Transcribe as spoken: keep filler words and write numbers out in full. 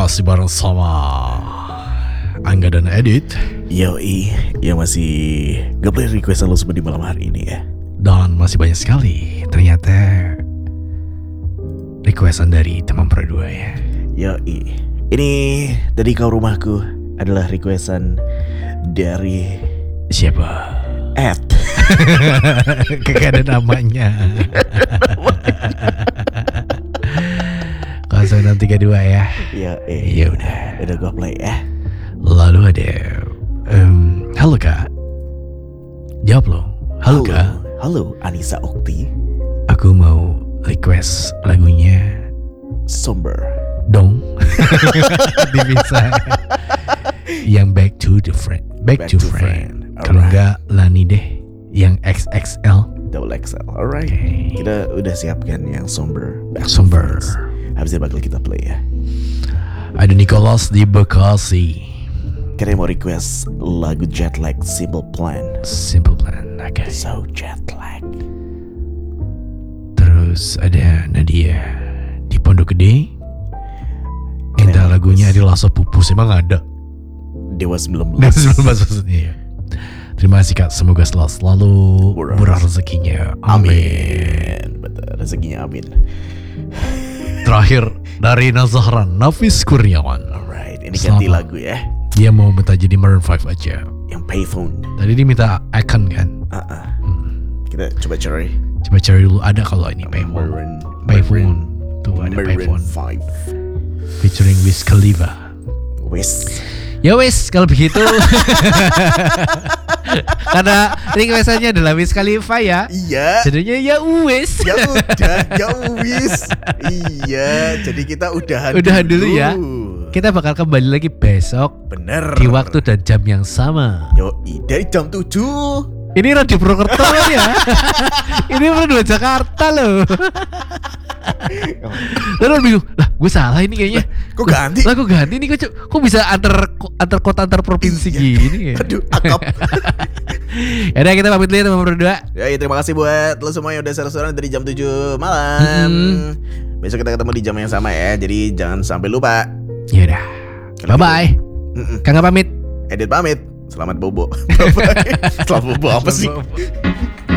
masih bareng sama Angga dan Edit. Yoi, yang masih nge-play requestan lo semua di malam hari ini ya. Dan masih banyak sekali ternyata requestan dari teman berdua ya. Yoi, ini dari kau rumahku adalah requestan dari Siapa? Ed. Kagak ada namanya. nol enam tiga dua ya. Ya, eh, Ya udah. udah gua play ya. Lalu ada um, halo kak. Jawab lo. Halo, Halo, kak. halo Anissa Okti. Aku mau request lagunya Somber. dong. Bisa. Yang Back to the Friend. Back, Back to, to Friend. Friend. Kalau Alright. enggak Lani deh. Yang X X L. Double X L. Alright. Okay. Kita udah siapkan yang Somber. Back to Somber. Friends. Habis itu bakal kita play ya. Ada Nicholas di Bekasi. Kita mau request lagu Jet Lag Simple Plan. Simple Plan. Oke. Okay. So jet lag. Terus ada Nadia di Pondok Gede. Minta Kita lagunya request Adi Lasso Pupus. Emang ada? Dewa sembilan Dan belas. sebelum bahas maksudnya. Terima kasih kak. Semoga selalu, selalu Murah. murah rezekinya. Amin. Amin. Betul, rezekinya amin. Terakhir dari Nazahran Nafis Kurniawan. Alright, ini ganti Selamat. lagu ya. Dia mau minta jadi Maroon five aja. Yang Payphone. Tadi dia minta Icon kan. Uh-uh. Kita coba cari. Coba cari dulu, ada kalau ini Payphone. Maroon. Payphone. Tuh ada Maroon Payphone. five. Featuring Wiz Khalifa. Wis. Ya wis, kalau begitu. Karena requestannya adalah Wiz Khalifa ya. Iya. Jadinya ya wis. Ya udah, ya wis. Iya, jadi kita udahan Udahan dulu ya. Kita bakal kembali lagi besok Bener. di waktu dan jam yang sama. Yoi, dari jam tujuh. Ini Radio Purwokerto kan ya. Ini Radio Jakarta loh. Terus bingung, lah gue salah ini kayaknya. Kok ganti? Lah kok ganti nih, kok, kok bisa antar antar kota antar provinsi Iya. gini ya. Aduh, akap. Yaudah kita pamit dulu ya teman berdua. Ya, ya, terima kasih buat lo semua yang udah seru-seruan dari jam tujuh malam. Mm-hmm. Besok kita ketemu di jam yang sama ya. Jadi jangan sampai lupa. Yaudah. Bye bye. Mm-mm. Kang pamit. Edit pamit. Selamat bobo. Bye-bye. Selamat bobo apa sih?